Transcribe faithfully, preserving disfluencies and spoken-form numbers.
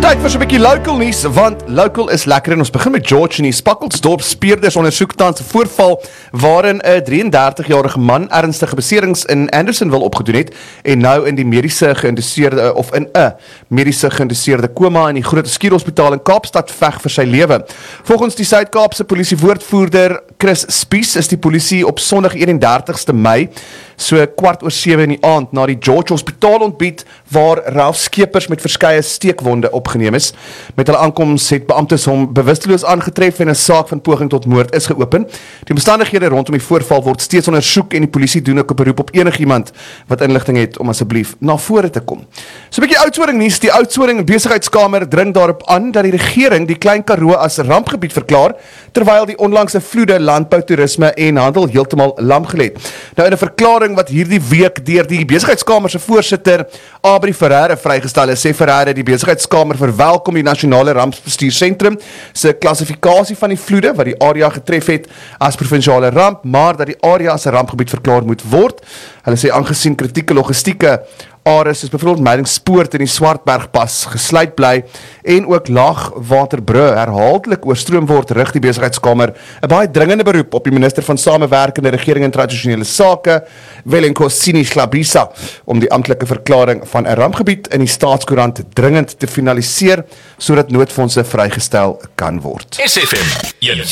Tyd vir so 'n bietjie local nuus, want local is lekker en ons begin met George in die Spakkelsdorp. Speurders ondersoek tans 'n voorval waarin 'n drieëndertig-jarige man ernstige beserings in Andersonville opgedoen het en nou in die mediese geïnduseerde of in 'n mediese geïnduseerde koma in die Groot Skierhospitaal in Kaapstad veg vir sy lewe. Volgens die Suid-Kaapse polisie woordvoerder Chris Spies is die polisie op Sondag eenendertigste Mei so kwart oor sewe in die aand na die George Hospitaal ontbied waar Ralph Skeepers met verskeie steekwonde opgeneem is. Met hulle aankoms het beamptes hom bewusteloos aangetref en 'n saak van poging tot moord is geopen. Die omstandighede rondom die voorval word steeds ondersoek en die polisie doen ook 'n beroep op enigiemand wat inligting het om asseblief na vore te kom. So 'n bietjie Oudtshoorn nuus. Die Oudtshoorn Besigheidskamer dring daarop aan dat die regering die Klein Karoo as rampgebied verklaar terwyl die onlangse vloede landbou, toerisme en handel heeltemal lam gelê het. Nou in 'n verklaring wat hierdie week deur die Besigheidskamer se voorsitter Abri Ferreira vrygestel is, sê Ferreira die Besigheidskamer verwelkom die Nasionale Rampbestuursentrum se klassifikasie van die vloede wat die area getref het as provinsiale ramp, maar dat die area as 'n rampgebied verklaar moet word. Hulle sê aangesien kritieke logistieke areas soos byvoorbeeld Meidingspoort in die Swartbergpas gesluit bly en ook laagwaterbrûe herhaaldelik oorstroom word, rig die Besigheidskamer 'n baie dringende beroep op die minister van Samewerkende Regering en Tradisionele Sake, Welenkosini Schlabisa, om die amptelike verklaring van 'n rampgebied in die Staatskoerant dringend te finaliseer sodat noodfondse vrygestel kan word. S F M